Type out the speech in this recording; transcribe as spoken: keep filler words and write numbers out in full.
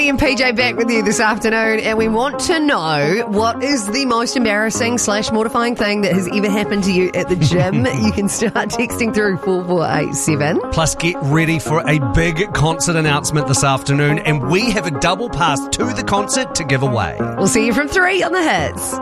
Maddie and P J back with you this afternoon, and we want to know what is the most embarrassing slash mortifying thing that has ever happened to you at the gym. You can start texting through four four eight seven. Plus, get ready for a big concert announcement this afternoon, and we have a double pass to the concert to give away. We'll see you from three on the Hits.